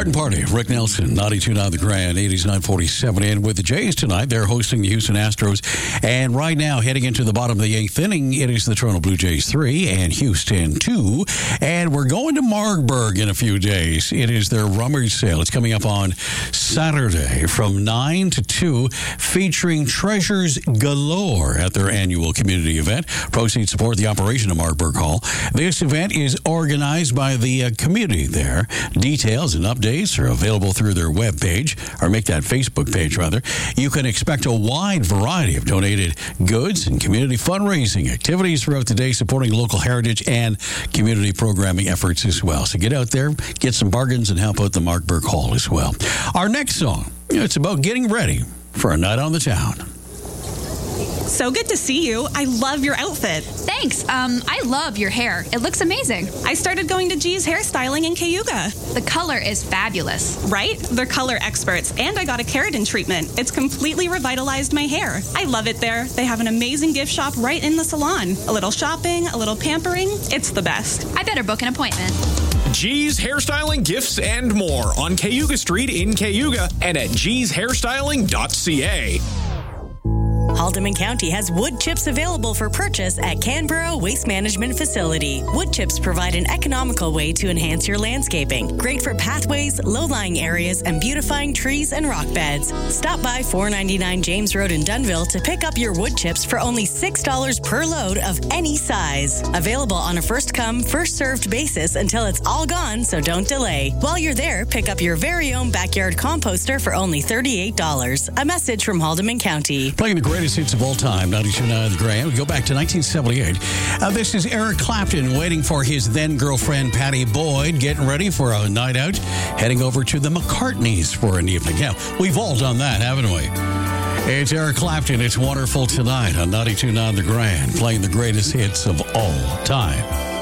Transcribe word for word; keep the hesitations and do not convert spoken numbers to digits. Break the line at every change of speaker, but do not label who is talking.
Garden Party, Rick Nelson, ninety-two point nine The Grand, eighties nine forty-seven. And with the Jays tonight, they're hosting the Houston Astros. And right now, heading into the bottom of the eighth inning, it is the Toronto Blue Jays three and Houston two. And we're going to Marburg in a few days. It is their rummage sale. It's coming up on Saturday from nine to two, featuring treasures galore at their annual community event. Proceeds support the operation of Marburg Hall. This event is organized by the uh, community there. Details and updates are available through their webpage, or make that Facebook page, rather. You can expect a wide variety of donated goods and community fundraising activities throughout the day, supporting local heritage and community programming efforts as well. So get out there, get some bargains, and help out the Marburg Hall as well. Our next song, it's about getting ready for a night on the town.
So good to see you. I love your outfit.
Thanks. Um, I love your hair. It looks amazing.
I started going to G's Hairstyling in Cayuga.
The color is fabulous.
Right? They're color experts, and I got a keratin treatment. It's completely revitalized my hair. I love it there. They have an amazing gift shop right in the salon. A little shopping, a little pampering. It's the best.
I better book an appointment.
G's Hairstyling, Gifts, and more on Cayuga Street in Cayuga and at gees hairstyling dot c a.
Haldeman County has wood chips available for purchase at Canberra Waste Management Facility. Wood chips provide an economical way to enhance your landscaping. Great for pathways, low-lying areas, and beautifying trees and rock beds. Stop by four ninety-nine James Road in Dunnville to pick up your wood chips for only six dollars per load of any size. Available on a first-come, first-served basis until it's all gone, so don't delay. While you're there, pick up your very own backyard composter for only thirty-eight dollars. A message from Haldeman County.
Playing the greatest hits of all time, ninety-two point nine The Grand. We go back to nineteen seventy-eight. Uh, this is Eric Clapton waiting for his then-girlfriend Patty Boyd, getting ready for a night out, heading over to the McCartneys for an evening. Yeah, we've all done that, haven't we? It's Eric Clapton. It's Wonderful Tonight on ninety-two point nine The Grand, playing the greatest hits of all time.